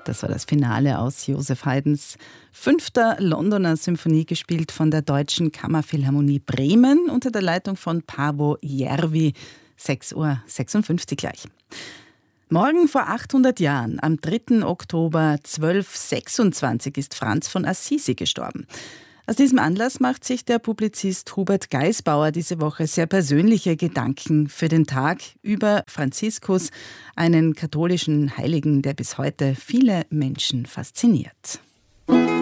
Das war das Finale aus Joseph Haydns 5. Londoner Symphonie, gespielt von der Deutschen Kammerphilharmonie Bremen unter der Leitung von Paavo Järvi. 6:56 Uhr gleich. Morgen vor 800 Jahren, am 3. Oktober 1226, ist Franz von Assisi gestorben. Aus diesem Anlass macht sich der Publizist Hubert Geisbauer diese Woche sehr persönliche Gedanken für den Tag über Franziskus, einen katholischen Heiligen, der bis heute viele Menschen fasziniert.